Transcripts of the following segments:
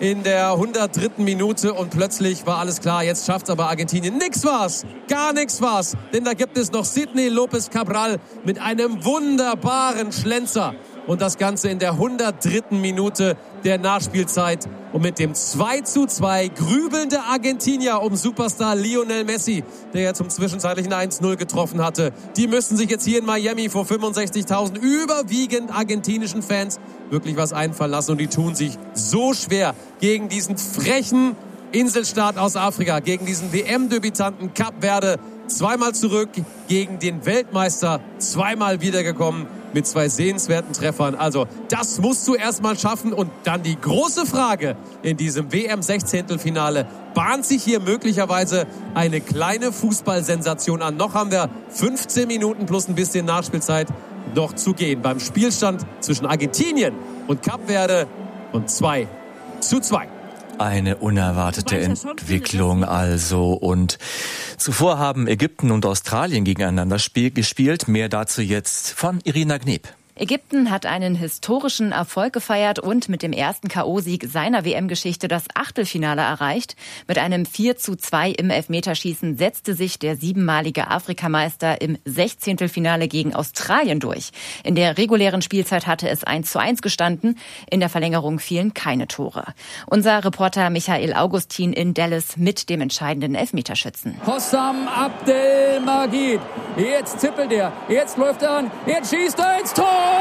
in der 103. Minute und plötzlich war alles klar. Jetzt schafft's aber Argentinien. Nix war's, gar nichts war's, denn da gibt es noch Sidney López Cabral mit einem wunderbaren Schlenzer. Und das Ganze in der 103. Minute der Nachspielzeit. Und mit dem 2:2 grübelnde Argentinier um Superstar Lionel Messi, der ja zum zwischenzeitlichen 1:0 getroffen hatte. Die müssen sich jetzt hier in Miami vor 65.000 überwiegend argentinischen Fans wirklich was einfallen lassen. Und die tun sich so schwer gegen diesen frechen Inselstaat aus Afrika, gegen diesen WM-Debütanten Kap Verde. Zweimal zurück gegen den Weltmeister, zweimal wiedergekommen mit 2 sehenswerten Treffern. Also das musst du erstmal schaffen. Und dann die große Frage in diesem WM-16-Finale. Bahnt sich hier möglicherweise eine kleine Fußballsensation an? Noch haben wir 15 Minuten plus ein bisschen Nachspielzeit noch zu gehen. Beim Spielstand zwischen Argentinien und Kap Verde und 2:2. Eine unerwartete Entwicklung also. Und zuvor haben Ägypten und Australien gegeneinander gespielt. Mehr dazu jetzt von Irina Gneb. Ägypten hat einen historischen Erfolg gefeiert und mit dem ersten K.O.-Sieg seiner WM-Geschichte das Achtelfinale erreicht. Mit einem 4:2 im Elfmeterschießen setzte sich der 7-malige Afrikameister im 16. Finale gegen Australien durch. In der regulären Spielzeit hatte es 1:1 gestanden. In der Verlängerung fielen keine Tore. Unser Reporter Michael Augustin in Dallas mit dem entscheidenden Elfmeterschützen. Hossam Abdelmajid. Jetzt zippelt er. Jetzt läuft er an. Jetzt schießt er ins Tor.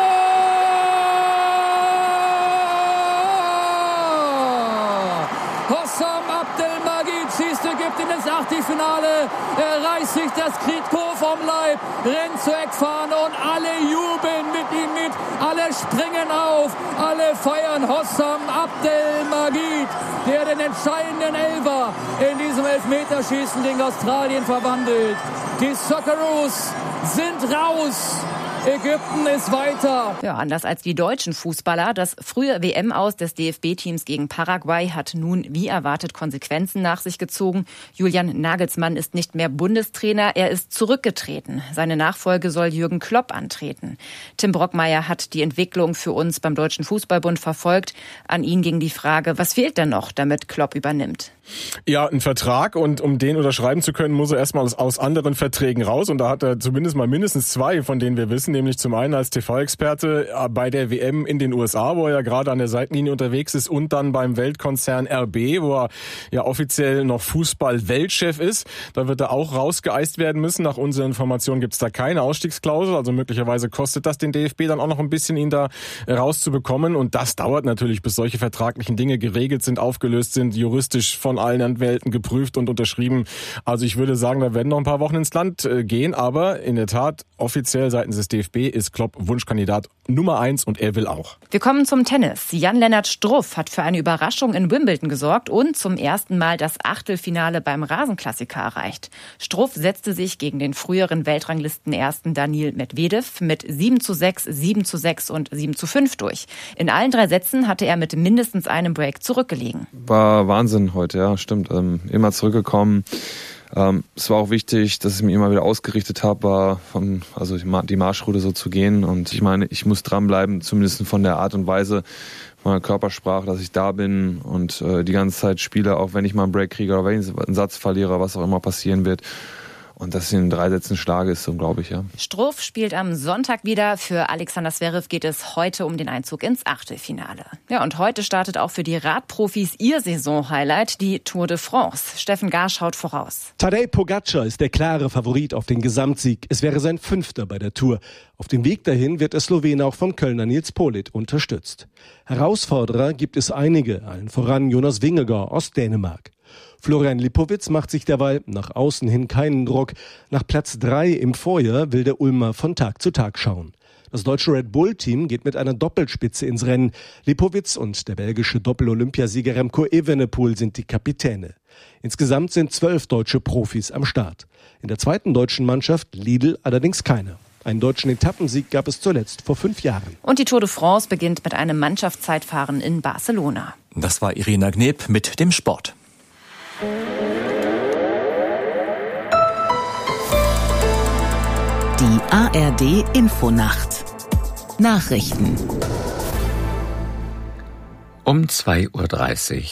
Hossam Abdelmajid schießt Ägypten ins Achtelfinale. Er reißt sich das Trikot vom Leib, rennt zur Eckfahne und alle jubeln mit ihm mit. Alle springen auf, alle feiern Hossam Abdelmajid, der den entscheidenden Elfer in diesem Elfmeterschießen gegen Australien verwandelt. Die Socceroos sind raus. Ägypten ist weiter. Ja, anders als die deutschen Fußballer. Das frühe WM-Aus des DFB-Teams gegen Paraguay hat nun wie erwartet Konsequenzen nach sich gezogen. Julian Nagelsmann ist nicht mehr Bundestrainer, er ist zurückgetreten. Seine Nachfolge soll Jürgen Klopp antreten. Tim Brockmeier hat die Entwicklung für uns beim Deutschen Fußballbund verfolgt. An ihn ging die Frage, was fehlt denn noch, damit Klopp übernimmt? Ja, ein Vertrag, und um den unterschreiben zu können, muss er erstmal aus anderen Verträgen raus, und da hat er zumindest mal mindestens 2, von denen wir wissen, nämlich zum einen als TV-Experte bei der WM in den USA, wo er ja gerade an der Seitenlinie unterwegs ist, und dann beim Weltkonzern RB, wo er ja offiziell noch Fußball-Weltchef ist. Da wird er auch rausgeeist werden müssen. Nach unseren Informationen gibt es da keine Ausstiegsklausel, also möglicherweise kostet das den DFB dann auch noch ein bisschen, ihn da rauszubekommen, und das dauert natürlich, bis solche vertraglichen Dinge geregelt sind, aufgelöst sind, juristisch von allen Anwälten geprüft und unterschrieben. Also ich würde sagen, da werden noch ein paar Wochen ins Land gehen, aber in der Tat, offiziell seitens des DFB ist Klopp Wunschkandidat Nummer 1, und er will auch. Wir kommen zum Tennis. Jan-Lennart Struff hat für eine Überraschung in Wimbledon gesorgt und zum ersten Mal das Achtelfinale beim Rasenklassiker erreicht. Struff setzte sich gegen den früheren Weltranglisten-Ersten Daniil Medvedev mit 7:6, 7:6 und 7:5 durch. In allen 3 Sätzen hatte er mit mindestens einem Break zurückgelegen. War Wahnsinn heute, ja, stimmt. Immer zurückgekommen. Es war auch wichtig, dass ich mich immer wieder ausgerichtet habe, die Marschroute so zu gehen. Und ich meine, ich muss dranbleiben, zumindest von der Art und Weise meiner Körpersprache, dass ich da bin und die ganze Zeit spiele, auch wenn ich mal einen Break kriege oder wenn ich einen Satz verliere, was auch immer passieren wird. Und dass ich in 3 Sätzen schlage, ist so, glaube ich, ja. Struff spielt am Sonntag wieder. Für Alexander Zverev geht es heute um den Einzug ins Achtelfinale. Ja, und heute startet auch für die Radprofis ihr Saisonhighlight, die Tour de France. Steffen Gahr schaut voraus. Tadej Pogačar ist der klare Favorit auf den Gesamtsieg. Es wäre sein 5. bei der Tour. Auf dem Weg dahin wird der Slowene auch vom Kölner Nils Politt unterstützt. Herausforderer gibt es einige, allen voran Jonas Vingegaard aus Dänemark. Florian Lipowitz macht sich derweil nach außen hin keinen Druck. Nach Platz 3 im Vorjahr will der Ulmer von Tag zu Tag schauen. Das deutsche Red Bull-Team geht mit einer Doppelspitze ins Rennen. Lipowitz und der belgische Doppel-Olympiasieger Remco Evenepoel sind die Kapitäne. Insgesamt sind 12 deutsche Profis am Start. In der zweiten deutschen Mannschaft Lidl allerdings keine. Einen deutschen Etappensieg gab es zuletzt vor 5 Jahren. Und die Tour de France beginnt mit einem Mannschaftszeitfahren in Barcelona. Das war Irina Gneb mit dem Sport. Die ARD Infonacht. Nachrichten. Um 2:30 Uhr.